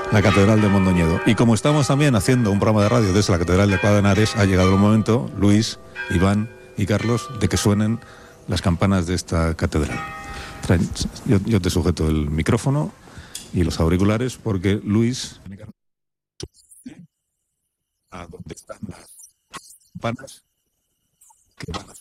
la Catedral de Mondoñedo. Y como estamos también haciendo un programa de radio desde la Catedral de Alcalá de Henares, ha llegado el momento, Luis, Iván y Carlos, de que suenen las campanas de esta catedral. Yo te sujeto el micrófono y los auriculares porque Luis... ¿A dónde están las campanas que van a